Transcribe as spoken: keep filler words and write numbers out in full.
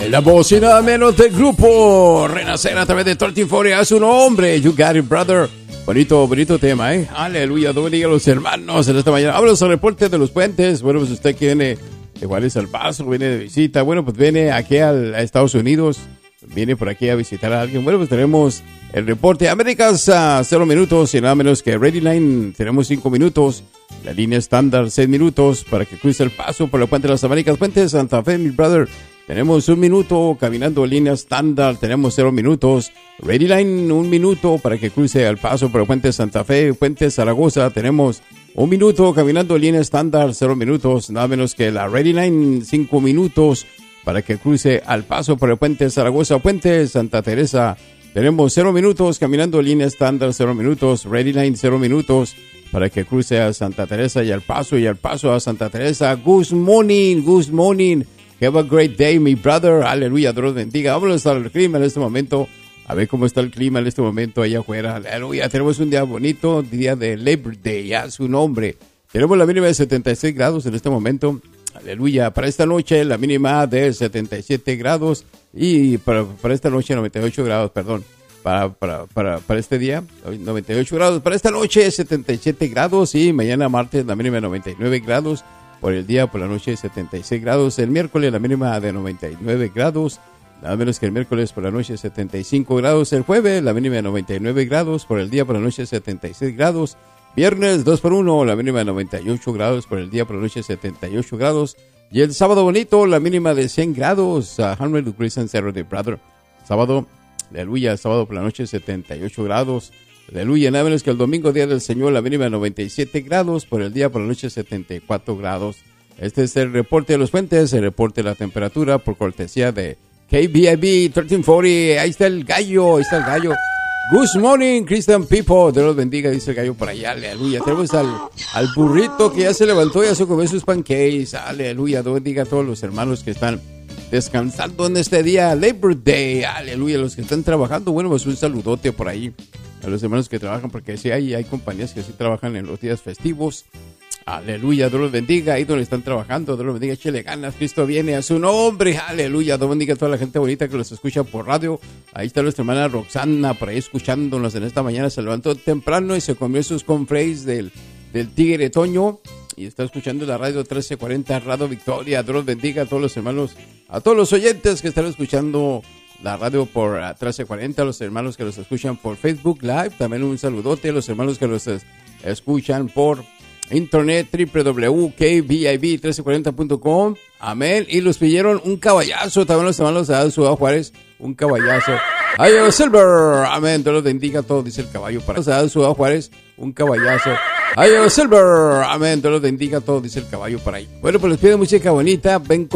La voz y nada menos del grupo Renacer a través de trece cuarenta a su nombre. You got it, brother. Bonito, bonito tema, ¿eh? Aleluya, Dios bendiga a los hermanos en esta mañana. Hablo sobre el reporte de los puentes. Bueno, pues usted que viene de Juárez al Paso, viene de visita. Bueno, pues viene aquí al, a Estados Unidos. Viene por aquí a visitar a alguien. Bueno, pues tenemos el reporte. Américas a cero minutos y nada menos que Ready Line. Tenemos cinco minutos. La línea estándar seis minutos para que cruce el Paso por el puente de las Américas. Puente de Santa Fe, mi brother. Tenemos un minuto caminando línea estándar, tenemos cero minutos. Ready Line, un minuto para que cruce al Paso por el puente de Santa Fe, puente de Zaragoza. Tenemos un minuto caminando línea estándar, cero minutos. Nada menos que la Ready Line, cinco minutos para que cruce al Paso por el puente de Zaragoza, puente de Santa Teresa. Tenemos cero minutos caminando línea estándar, cero minutos. Ready Line, cero minutos para que cruce a Santa Teresa y al Paso y al Paso a Santa Teresa. Good morning, good morning. Have a great day, my brother. Aleluya, Dios bendiga. Vámonos al clima en este momento. A ver cómo está el clima en este momento allá afuera. Aleluya, tenemos un día bonito, día de Labor Day, a su nombre. Tenemos la mínima de setenta y seis grados en este momento. Aleluya, para esta noche la mínima de setenta y siete grados. Y para, para esta noche noventa y ocho grados, perdón. Para, para, para, para este día, noventa y ocho grados. Para esta noche setenta y siete grados. Y mañana martes la mínima de noventa y nueve grados. Por el día, por la noche, setenta y seis grados. El miércoles, la mínima de noventa y nueve grados. Nada menos que el miércoles, por la noche, setenta y cinco grados. El jueves, la mínima de noventa y nueve grados. Por el día, por la noche, setenta y seis grados. Viernes, dos por uno, la mínima de noventa y ocho grados. Por el día, por la noche, setenta y ocho grados. Y el sábado bonito, la mínima de cien grados. Uh, cien degrees and Saturday, brother. Sábado, aleluya, sábado por la noche, setenta y ocho grados. Aleluya, nada menos que el domingo, día del Señor, la mínima de noventa y siete grados, por el día, por la noche, setenta y cuatro grados. Este es el reporte de los puentes, el reporte de la temperatura, por cortesía de K B I B trece cuarenta. Ahí está el gallo, ahí está el gallo. Good morning, Christian people. Dios los bendiga, dice el gallo por allá, aleluya. Tenemos al, al burrito que ya se levantó, ya se comió sus pancakes, aleluya. Dios bendiga a todos los hermanos que están descansando en este día, Labor Day, aleluya. Los que están trabajando, bueno, pues un saludote por ahí a los hermanos que trabajan, porque sí hay, hay compañías que sí trabajan en los días festivos. Aleluya, Dios los bendiga. Ahí donde están trabajando, Dios los bendiga, échele ganas, Cristo viene a su nombre. Aleluya, Dios bendiga a toda la gente bonita que los escucha por radio. Ahí está nuestra hermana Roxana, por ahí escuchándonos en esta mañana. Se levantó temprano y se comió sus cornflakes del, del Tigre Toño. Y está escuchando la radio trece cuarenta, Radio Victoria. Dios los bendiga a todos los hermanos, a todos los oyentes que están escuchando la radio por uh, trece cuarenta, los hermanos que los escuchan por Facebook Live, también un saludote a los hermanos que los es, escuchan por internet, doble u doble u doble u punto k b i b trece cuarenta punto com, amén, y los pidieron un caballazo, también los hermanos de Ciudad Juárez, un caballazo, ay, Silver, amén, Dios los bendiga a todos, dice el caballo, para Ciudad Juárez, un caballazo, ay, Silver, amén, Dios los bendiga a todos, dice el caballo por ahí. Bueno, pues les pido música bonita, ven con